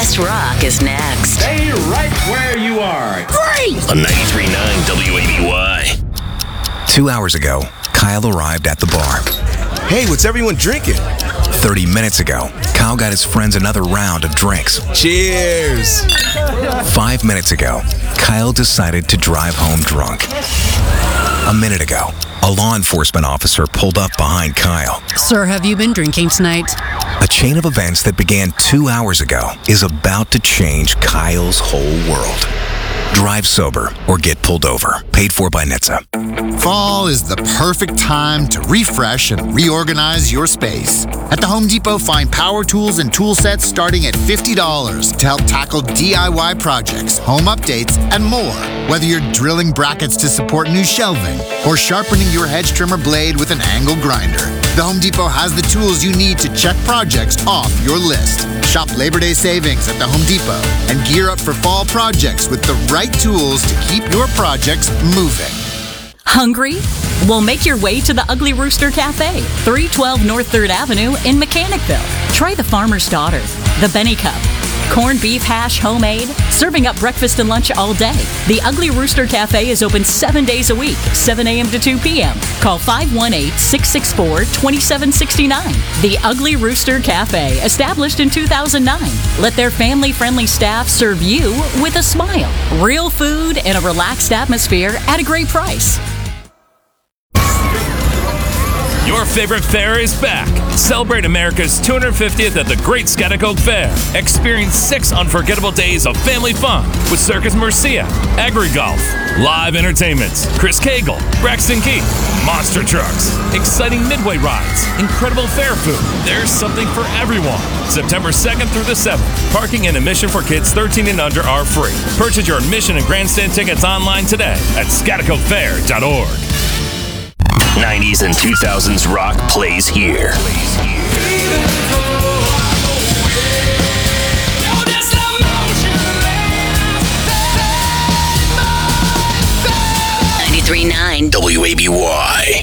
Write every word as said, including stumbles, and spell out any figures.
West Rock is next. Stay right where you are. Great! On ninety-three point nine W A B Y. Two hours ago, Kyle arrived at the bar. Hey, what's everyone drinking? thirty minutes ago, Kyle got his friends another round of drinks. Cheers! Five minutes ago, Kyle decided to drive home drunk. A minute ago, a law enforcement officer pulled up behind Kyle. Sir, have you been drinking tonight? A chain of events that began two hours ago is about to change Kyle's whole world. Drive sober or get pulled over. Paid for by N H T S A. Fall is the perfect time to refresh and reorganize your space. At the Home Depot, find power tools and tool sets starting at fifty dollars to help tackle D I Y projects, home updates, and more. Whether you're drilling brackets to support new shelving or sharpening your hedge trimmer blade with an angle grinder, the Home Depot has the tools you need to check projects off your list. Shop Labor Day savings at the Home Depot and gear up for fall projects with the right tools to keep your projects moving. Hungry? Well, make your way to the Ugly Rooster Cafe, three twelve North third Avenue in Mechanicville. Try the Farmer's Daughter, the Benny Cup, corned beef hash homemade, serving up breakfast and lunch all day. The Ugly Rooster Cafe is open seven days a week, seven a.m. to two p.m. Call five one eight, six six four, two seven six nine. The Ugly Rooster Cafe, established in two thousand nine. Let their family-friendly staff serve you with a smile. Real food and a relaxed atmosphere at a great price. Your favorite fair is back. Celebrate America's two hundred fiftieth at the Great Schaghticoke Fair. Experience six unforgettable days of family fun with Circus Mercia, AgriGolf, live entertainments, Chris Cagle, Braxton Keith, monster trucks, exciting midway rides, incredible fair food. There's something for everyone. September second through the seventh. Parking and admission for kids thirteen and under are free. Purchase your admission and grandstand tickets online today at schaghticoke fair dot org. nineties and two thousands rock plays here. ninety-three point nine W A B Y.